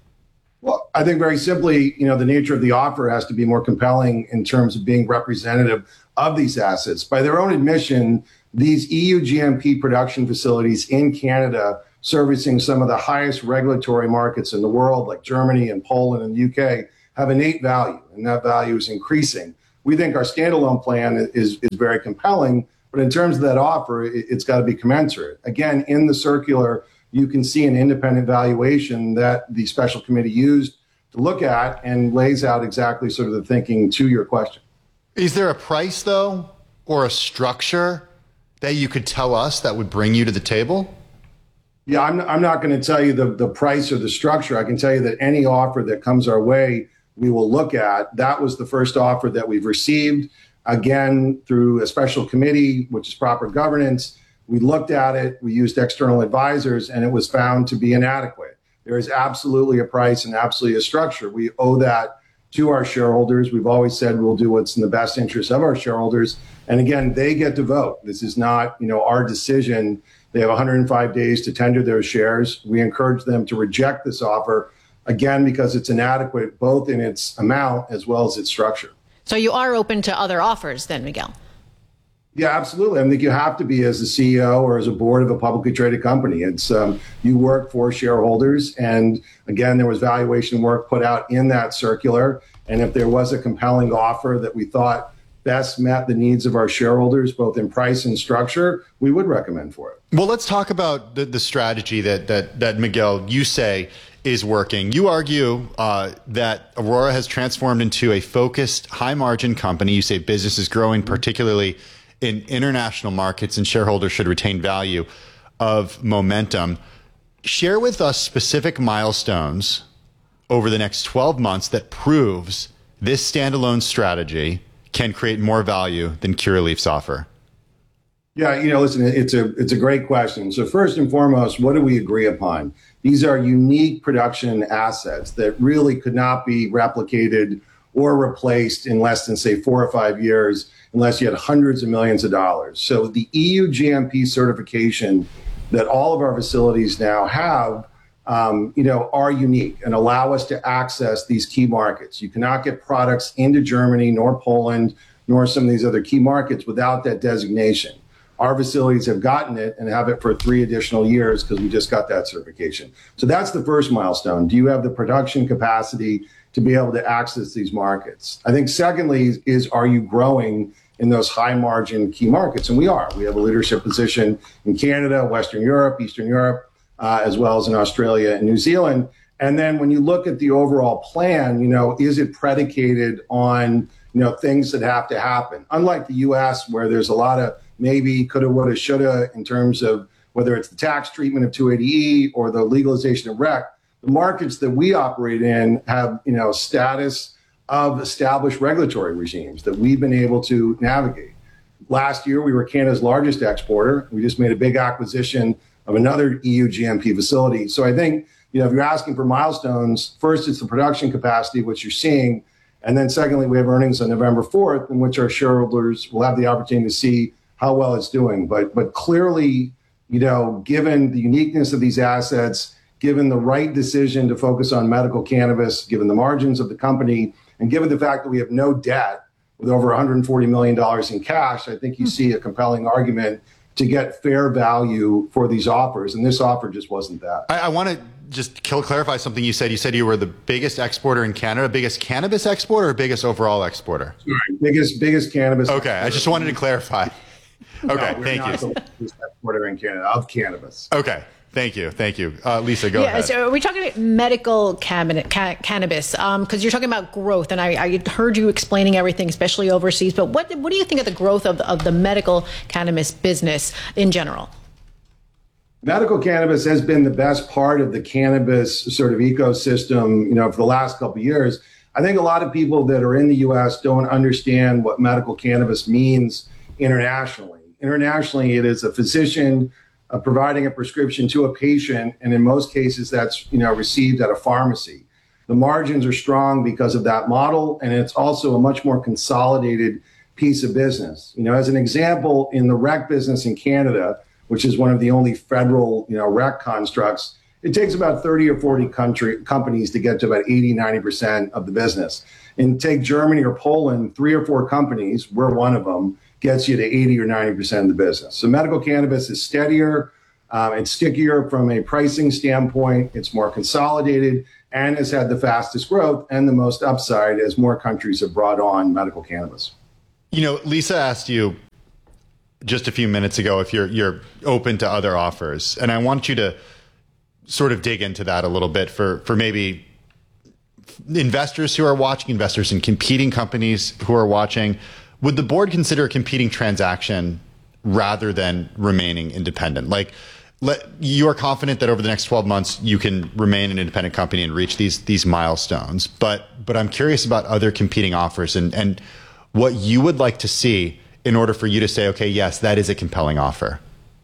Well, I think very simply, you know, the nature of the offer has to be more compelling in terms of being representative of these assets. By their own admission, these E U G M P production facilities in Canada, servicing some of the highest regulatory markets in the world, like Germany and Poland and the U K, have innate value, and that value is increasing. We think our standalone plan is, is very compelling, but in terms of that offer, it, it's got to be commensurate. Again, in the circular, you can see an independent valuation that the special committee used to look at and lays out exactly sort of the thinking to your question. Is there a price, though, or a structure that you could tell us that would bring you to the table? Yeah, I'm, I'm not going to tell you the, the price or the structure. I can tell you that any offer that comes our way, we will look at. That was the first offer that we've received, again, through a special committee, which is proper governance. We looked at it, we used external advisors, and it was found to be inadequate. There is absolutely a price and absolutely a structure. We owe that to our shareholders. We've always said we'll do what's in the best interest of our shareholders. And again, they get to vote. This is not, you know, our decision. They have one hundred five days to tender their shares. We encourage them to reject this offer, again, because it's inadequate, both in its amount as well as its structure. So you are open to other offers then, Miguel? Yeah, absolutely. I think you have to be as a C E O or as a board of a publicly traded company. It's um, you work for shareholders. And again, there was valuation work put out in that circular. And if there was a compelling offer that we thought best met the needs of our shareholders, both in price and structure, we would recommend for it. Well, let's talk about the, the strategy that, that, that, Miguel, you say is working. You argue uh, that Aurora has transformed into a focused, high-margin company. You say business is growing, particularly in international markets, and shareholders should retain value of momentum. Share with us specific milestones over the next twelve months that proves this standalone strategy can create more value than Curaleaf's offer. Yeah, you know, listen, it's a it's a great question. So first and foremost, what do we agree upon? These are unique production assets that really could not be replicated or replaced in less than, say, four or five years, unless you had hundreds of millions of dollars. So the E U G M P certification that all of our facilities now have, um, you know, are unique and allow us to access these key markets. You cannot get products into Germany, nor Poland, nor some of these other key markets without that designation. Our facilities have gotten it and have it for three additional years because we just got that certification. So that's the first milestone. Do you have the production capacity to be able to access these markets? I think secondly is, is are you growing in those high margin key markets? And we are. We have a leadership position in Canada, Western Europe, Eastern Europe, uh, as well as in Australia and New Zealand. And then when you look at the overall plan, you know, is it predicated on, you know, things that have to happen? Unlike the U S, where there's a lot of maybe, coulda, woulda, shoulda in terms of whether it's the tax treatment of two eighty E or the legalization of rec, the markets that we operate in have, you know, status of established regulatory regimes that we've been able to navigate. Last year, we were Canada's largest exporter. We just made a big acquisition of another E U G M P facility. So I think, you know, if you're asking for milestones, first it's the production capacity, which you're seeing. And then secondly, we have earnings on November fourth, in which our shareholders will have the opportunity to see how well it's doing. But but clearly, you know, given the uniqueness of these assets, given the right decision to focus on medical cannabis, given the margins of the company, and given the fact that we have no debt with over one hundred forty million dollars in cash, I think you see a compelling argument to get fair value for these offers. And this offer just wasn't that. I, I want to just clarify something you said. You said you were the biggest exporter in Canada, biggest cannabis exporter or biggest overall exporter? Sorry, biggest, biggest cannabis. Okay, exporter. I just wanted to clarify. Okay, no, thank not you. The biggest exporter in Canada of cannabis. Okay. Thank you. Thank you. Uh, Lisa, go yeah, ahead. So are we talking about medical cabinet, ca- cannabis? Because um, you're talking about growth, and I, I heard you explaining everything, especially overseas. But what what do you think of the growth of, of the medical cannabis business in general? Medical cannabis has been the best part of the cannabis sort of ecosystem, you know, for the last couple of years. I think a lot of people that are in the U S don't understand what medical cannabis means internationally. Internationally, it is a physician uh, providing a prescription to a patient, and in most cases, that's, you know, received at a pharmacy. The margins are strong because of that model, and it's also a much more consolidated piece of business. You know, as an example, in the rec business in Canada, which is one of the only federal, you know, rec constructs, it takes about thirty or forty country companies to get to about eighty, ninety percent of the business. And take Germany or Poland, three or four companies, we're one of them, gets you to eighty or ninety percent of the business. So medical cannabis is steadier, um, it's stickier from a pricing standpoint, it's more consolidated, and has had the fastest growth and the most upside as more countries have brought on medical cannabis. You know, Lisa asked you just a few minutes ago if you're you're open to other offers, and I want you to sort of dig into that a little bit for for maybe investors who are watching, investors in competing companies who are watching. Would the board consider a competing transaction rather than remaining independent? Like, let, you are confident that over the next twelve months you can remain an independent company and reach these these milestones, but but I'm curious about other competing offers and and what you would like to see in order for you to say, okay, yes, that is a compelling offer.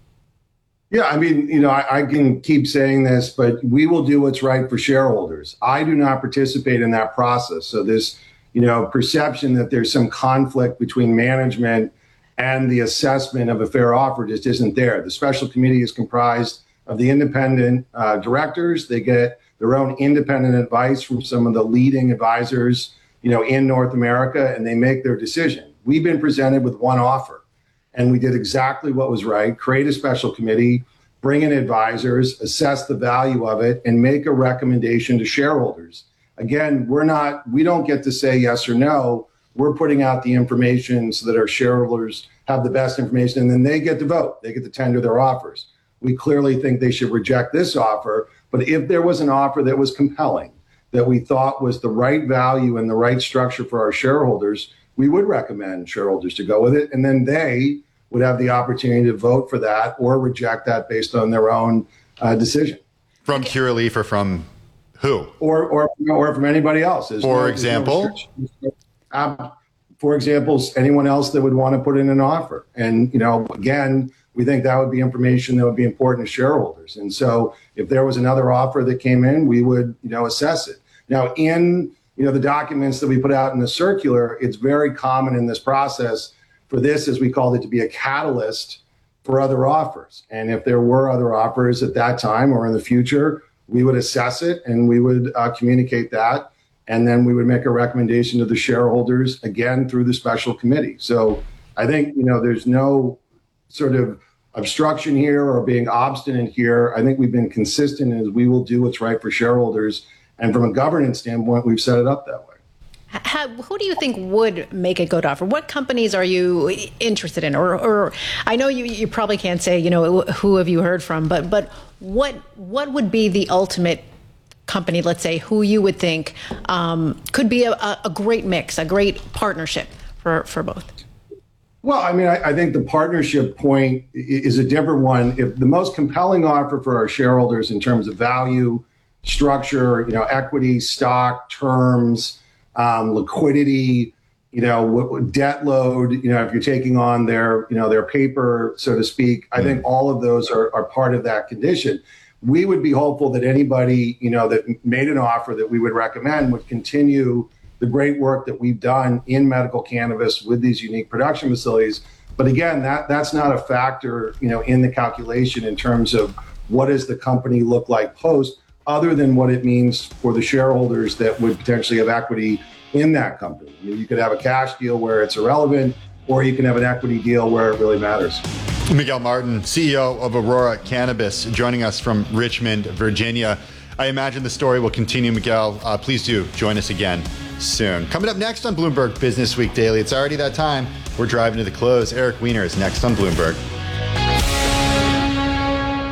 Yeah, I mean, you know, I, I can keep saying this, but we will do what's right for shareholders. I do not participate in that process. So this, you know, perception that there's some conflict between management and the assessment of a fair offer just isn't there. The special committee is comprised of the independent uh, directors. They get their own independent advice from some of the leading advisors, you know, in North America, and they make their decision. We've been presented with one offer, and we did exactly what was right: create a special committee, bring in advisors, assess the value of it, and make a recommendation to shareholders. Again, we're not, we don't get to say yes or no. We're putting out the information so that our shareholders have the best information, and then they get to vote. They get to tender their offers. We clearly think they should reject this offer, but if there was an offer that was compelling, that we thought was the right value and the right structure for our shareholders, we would recommend shareholders to go with it, and then they would have the opportunity to vote for that or reject that based on their own uh, decision. From Curaleaf or from who? Or or or from anybody else. There's for no, example? No um, for example, anyone else that would want to put in an offer. And, you know, again, we think that would be information that would be important to shareholders. And so if there was another offer that came in, we would, you know, assess it. Now, in you know, the documents that we put out in the circular, it's very common in this process for this, as we called it, to be a catalyst for other offers. And if there were other offers at that time or in the future, we would assess it and we would uh, communicate that. And then we would make a recommendation to the shareholders, again, through the special committee. So I think, you know, there's no sort of obstruction here or being obstinate here. I think we've been consistent as we will do what's right for shareholders. And from a governance standpoint, we've set it up that way. How, who do you think would make a good offer? What companies are you interested in? Or, or I know you, you probably can't say, you know, who have you heard from, but but what what would be the ultimate company, let's say, who you would think um, could be a, a great mix, a great partnership for, for both? Well, I mean, I, I think the partnership point is a different one. If the most compelling offer for our shareholders in terms of value, structure, you know, equity, stock, terms, um, liquidity, you know, what, what debt load, you know, if you're taking on their, you know, their paper, so to speak, I think all of those are, are part of that condition. We would be hopeful that anybody, you know, that made an offer that we would recommend would continue the great work that we've done in medical cannabis with these unique production facilities. But again, that that's not a factor, you know, in the calculation in terms of what does the company look like post, other than what it means for the shareholders that would potentially have equity in that company. I mean, you could have a cash deal where it's irrelevant, or you can have an equity deal where it really matters. Miguel Martin, C E O of Aurora Cannabis, joining us from Richmond, Virginia. I imagine the story will continue, Miguel. Uh, please do join us again soon. Coming up next on Bloomberg Business Week Daily, it's already that time. We're driving to the close. Eric Weiner is next on Bloomberg.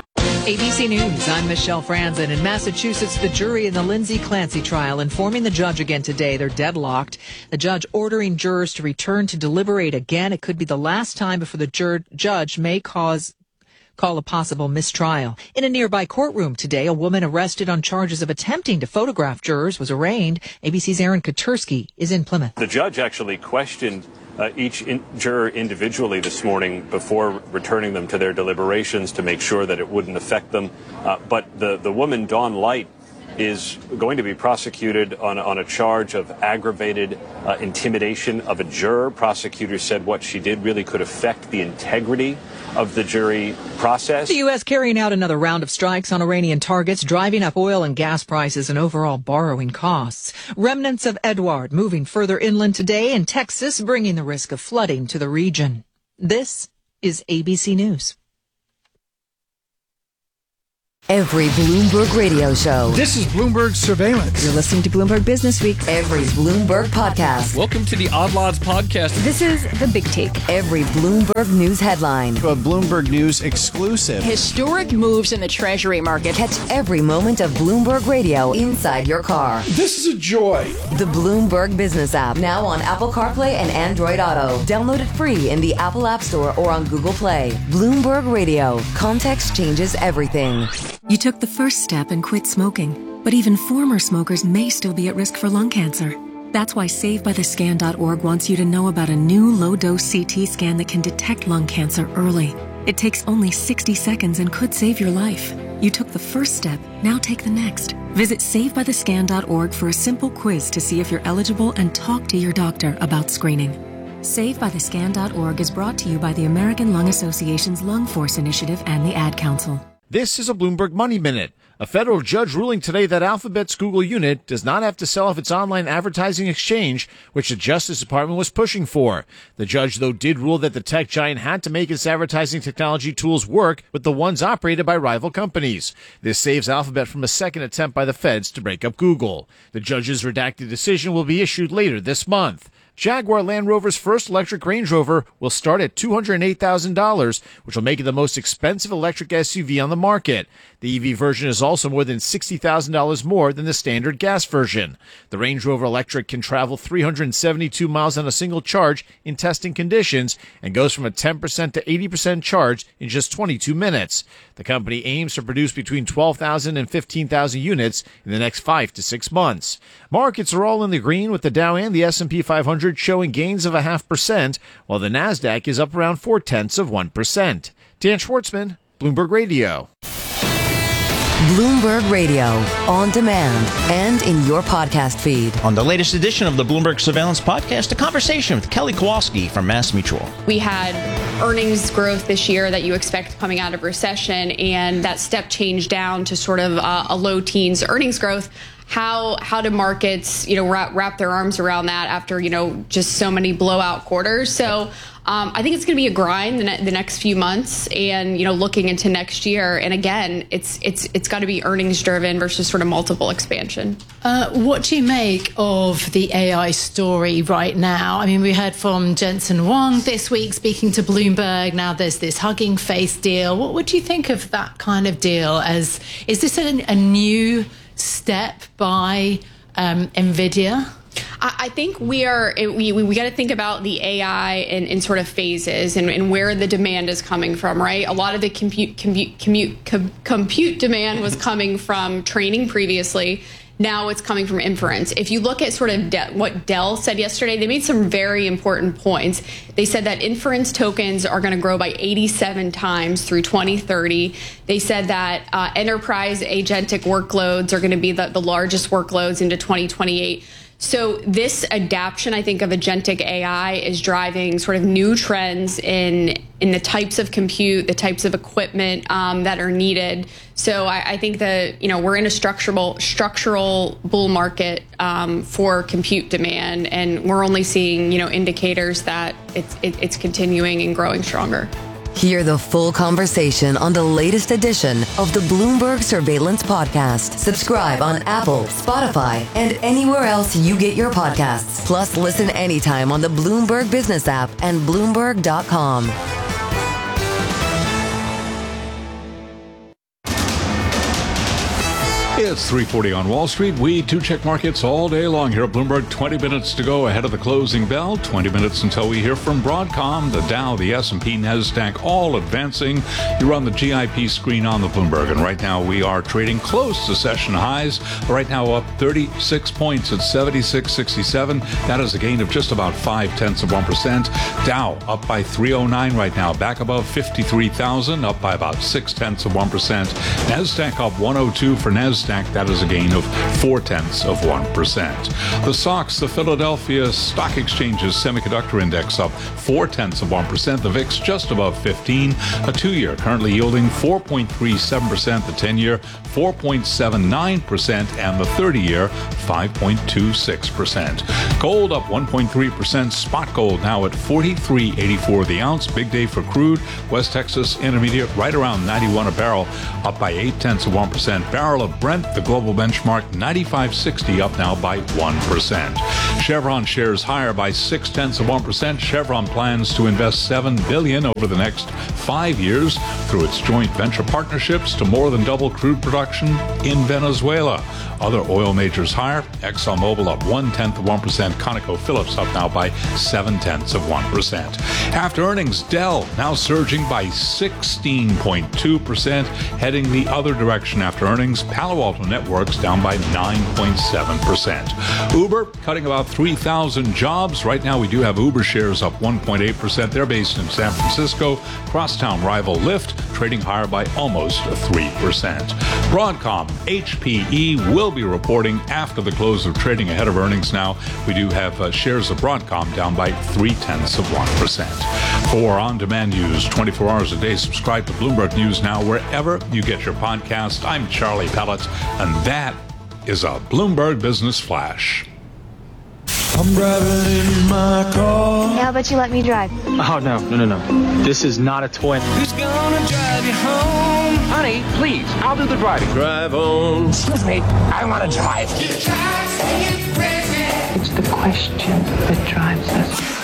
A B C News, I'm Michelle Franzen. In Massachusetts, the jury in the Lindsay Clancy trial informing the judge again today they're deadlocked. The judge ordering jurors to return to deliberate again. It could be the last time before the jur- judge may cause call a possible mistrial. In a nearby courtroom today, a woman arrested on charges of attempting to photograph jurors was arraigned. A B C's Aaron Katursky is in Plymouth. The judge actually questioned Uh, each in- juror individually this morning before returning them to their deliberations to make sure that it wouldn't affect them. Uh, but the, the woman, Dawn Light, is going to be prosecuted on, on a charge of aggravated uh, intimidation of a juror. Prosecutors said what she did really could affect the integrity of the jury process. The U S carrying out another round of strikes on Iranian targets, driving up oil and gas prices and overall borrowing costs. Remnants of Edward moving further inland today, and Texas bringing the risk of flooding to the region. This is A B C News. Every Bloomberg radio show. This is Bloomberg Surveillance. You're listening to Bloomberg Business Week. Every Bloomberg podcast. Welcome to the Odd Lots podcast. This is The Big Take. Every Bloomberg News headline. A Bloomberg News exclusive. Historic moves in the Treasury market. Catch every moment of Bloomberg Radio inside your car. This is a joy. The Bloomberg Business app. Now on Apple CarPlay and Android Auto. Download it free in the Apple App Store or on Google Play. Bloomberg Radio. Context changes everything. You took the first step and quit smoking, but even former smokers may still be at risk for lung cancer. That's why Save By The Scan dot org wants you to know about a new low-dose C T scan that can detect lung cancer early. It takes only sixty seconds and could save your life. You took the first step, now take the next. Visit Save By The Scan dot org for a simple quiz to see if you're eligible and talk to your doctor about screening. Save By The Scan dot org is brought to you by the American Lung Association's Lung Force Initiative and the Ad Council. This is a Bloomberg Money Minute. A federal judge ruling today that Alphabet's Google unit does not have to sell off its online advertising exchange, which the Justice Department was pushing for. The judge, though, did rule that the tech giant had to make its advertising technology tools work with the ones operated by rival companies. This saves Alphabet from a second attempt by the feds to break up Google. The judge's redacted decision will be issued later this month. Jaguar Land Rover's first electric Range Rover will start at two hundred eight thousand dollars, which will make it the most expensive electric S U V on the market. The E V version is also more than sixty thousand dollars more than the standard gas version. The Range Rover Electric can travel three hundred seventy-two miles on a single charge in testing conditions and goes from a ten percent to eighty percent charge in just twenty-two minutes. The company aims to produce between twelve thousand and fifteen thousand units in the next five to six months. Markets are all in the green, with the Dow and the S and P five hundred showing gains of a half percent, while the NASDAQ is up around four tenths of one percent. Dan Schwartzman, Bloomberg Radio. Bloomberg Radio, on demand and in your podcast feed. On the latest edition of the Bloomberg Surveillance Podcast, a conversation with Kelly Kowalski from Mass Mutual. We had earnings growth this year that you expect coming out of recession, and that step change down to sort of uh, a low teens earnings growth. How how do markets, you know, wrap, wrap their arms around that after, you know, just so many blowout quarters? So um, I think it's going to be a grind the, ne- the next few months, and, you know, looking into next year. And again, it's it's it's got to be earnings driven versus sort of multiple expansion. Uh, what do you make of the A I story right now? I mean, we heard from Jensen Huang this week speaking to Bloomberg. Now there's this Hugging Face deal. What would you think of that kind of deal? As is this a, a new step by um, NVIDIA? I, I think we are, we, we, we got to think about the A I in, in sort of phases and, and where the demand is coming from, right? A lot of the compute, compute, compute, com, compute demand was coming from training previously. Now it's coming from inference. If you look at sort of De- what Dell said yesterday, they made some very important points. They said that inference tokens are going to grow by eighty-seven times through twenty thirty. They said that uh, enterprise agentic workloads are going to be the, the largest workloads into twenty twenty-eight. So this adaption, I think, of agentic A I is driving sort of new trends in in the types of compute, the types of equipment um, that are needed. So I, I think that, you know, we're in a structural structural bull market um, for compute demand, and we're only seeing, you know, indicators that it's it, it's continuing and growing stronger. Hear the full conversation on the latest edition of the Bloomberg Surveillance Podcast. Subscribe on Apple, Spotify, and anywhere else you get your podcasts. Plus, listen anytime on the Bloomberg Business app and Bloomberg dot com. It's three forty on Wall Street. We do check markets all day long here at Bloomberg. twenty minutes to go ahead of the closing bell. twenty minutes until we hear from Broadcom. The Dow, the S and P, NASDAQ, all advancing. You're on the G I P screen on the Bloomberg. And right now we are trading close to session highs. Right now up thirty-six points at seventy-six sixty-seven. That is a gain of just about five tenths of one percent. Dow up by three oh nine right now. Back above fifty-three thousand. Up by about six tenths of one percent. NASDAQ up one oh two for NASDAQ. That is a gain of four tenths of one percent. The S O X, the Philadelphia Stock Exchange's Semiconductor Index, up four tenths of one percent. The V I X just above fifteen. A two-year currently yielding four point three seven percent. The ten-year four point seven nine percent, and the thirty-year five point two six percent. Gold up one point three percent. Spot gold now at forty-three eighty-four the ounce. Big day for crude. West Texas Intermediate right around ninety-one a barrel, up by eight tenths of one percent. Barrel of Brent, the global benchmark, ninety-five sixty, up now by one percent. Chevron shares higher by six tenths of one percent. Chevron plans to invest seven billion dollars over the next five years through its joint venture partnerships to more than double crude production in Venezuela. Other oil majors higher. ExxonMobil up one tenth of one percent. ConocoPhillips up now by seven tenths of one percent. After earnings, Dell now surging by sixteen point two percent, heading the other direction after earnings. Palo Alto Networks down by nine point seven percent. Uber cutting about three thousand jobs. Right now we do have Uber shares up one point eight percent. They're based in San Francisco. Crosstown rival Lyft trading higher by almost three percent. Broadcom, H P E will be reporting after the close of trading ahead of earnings now. We do have uh, shares of Broadcom down by three tenths of one percent. For on-demand news twenty-four hours a day, subscribe to Bloomberg News Now wherever you get your podcast. I'm Charlie Pellet, and that is a Bloomberg Business Flash. I'm driving in my car. How about you let me drive? Oh, no, no, no, no. This is not a toy. Who's gonna drive you home? Honey, please, I'll do the driving. Drive on. Excuse me, I want to drive. It's the question that drives us.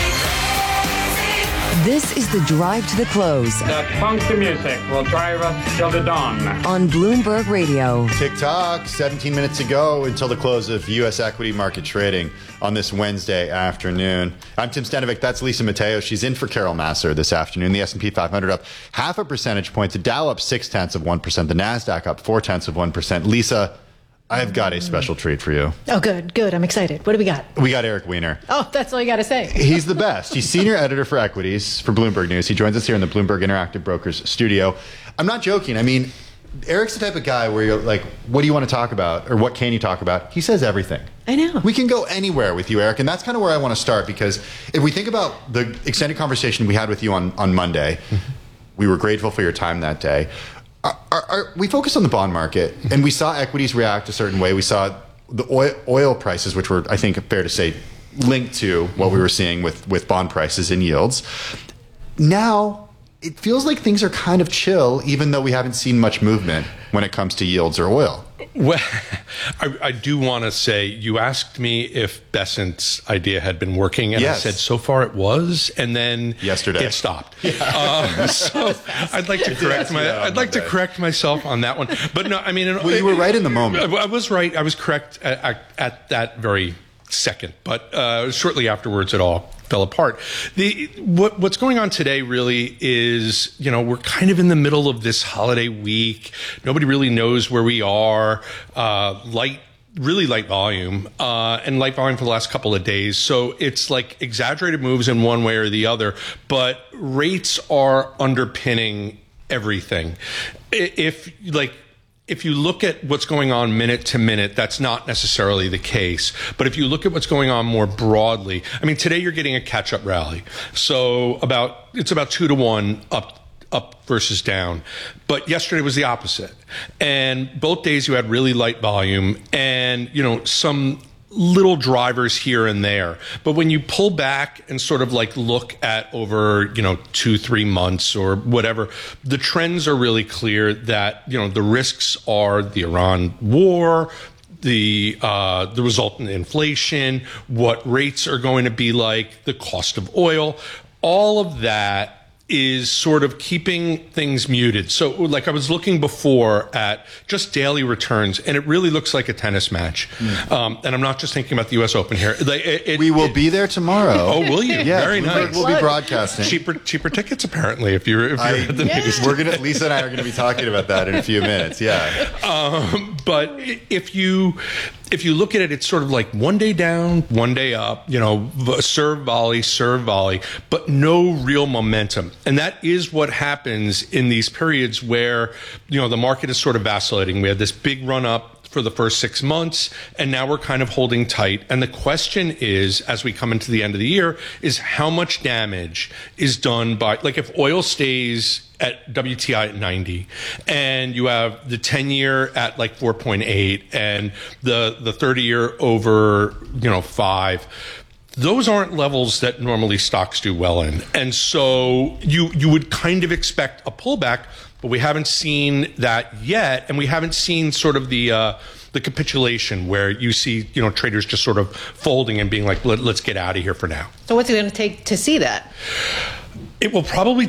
This is the Drive to the Close. That funky music will drive us till the dawn. On Bloomberg Radio. TikTok, seventeen minutes ago until the close of U S equity market trading on this Wednesday afternoon. I'm Tim Stanovic. That's Lisa Mateo. She's in for Carol Masser this afternoon. The S and P five hundred up half a percentage point. The Dow up six tenths of one percent. The NASDAQ up four tenths of one percent. Lisa, I've got a special treat for you. Oh, good, good. I'm excited. What do we got? We got Eric Weiner. Oh, that's all you got to say. He's the best. He's senior editor for equities for Bloomberg News. He joins us here in the Bloomberg Interactive Brokers studio. I'm not joking. I mean, Eric's the type of guy where you're like, what do you want to talk about? Or what can you talk about? He says everything. I know. We can go anywhere with you, Eric. And that's kind of where I want to start, because if we think about the extended conversation we had with you on, on Monday, we were grateful for your time that day. Are, are, are, we focused on the bond market, and we saw equities react a certain way. We saw the oil, oil prices, which were, I think, fair to say, linked to what we were seeing with, with bond prices and yields. Now, it feels like things are kind of chill, even though we haven't seen much movement when it comes to yields or oil. Well, I, I do want to say, you asked me if Besant's idea had been working, and yes. I said so far it was, and then yesterday it stopped. Yeah. Um, so I'd like to correct my I'd like to correct myself on that one. But no, I mean, well, you were right in the moment. I, I was right. I was correct at, at, at that very second, but uh, shortly afterwards, it all fell apart. The what, what's going on today really is, you know, we're kind of in the middle of this holiday week. Nobody really knows where we are. Uh, light, really light volume, uh, and light volume for the last couple of days. So it's like exaggerated moves in one way or the other, but rates are underpinning everything. If like, If you look at what's going on minute to minute, that's not necessarily the case. But if you look at what's going on more broadly, I mean, today you're getting a catch-up rally. So about it's about two to one up up versus down. But yesterday was the opposite. And both days you had really light volume and, you know, some little drivers here and there. But when you pull back and sort of like look at over, you know, two, three months or whatever, the trends are really clear that, you know, the risks are the Iran war, the uh, the resultant inflation, what rates are going to be like, the cost of oil, all of that is sort of keeping things muted. So like I was looking before at just daily returns, and it really looks like a tennis match. Mm. Um, and I'm not just thinking about the U S Open here. Like, it, it, we will it, be there tomorrow. Oh, will you? Yeah, very Bloomberg nice. We'll be broadcasting. Cheaper, cheaper tickets apparently. If you're, if you're I, at the yeah. news. We're gonna. Lisa and I are going to be talking about that in a few minutes. Yeah. Um, but if you if you look at it, it's sort of like one day down, one day up. You know, serve volley, serve volley, but no real momentum. And that is what happens in these periods where, you know, the market is sort of vacillating. We had this big run up for the first six months, and now we're kind of holding tight. And the question is, as we come into the end of the year, is how much damage is done by, like, if oil stays at W T I at ninety, and you have the ten year at like four point eight, and the the thirty year over, you know, five. Those aren't levels that normally stocks do well in. And so you you would kind of expect a pullback, but we haven't seen that yet. And we haven't seen sort of the uh, the capitulation where you see, you know, traders just sort of folding and being like, Let, let's get out of here for now. So what's it going to take to see that? It will probably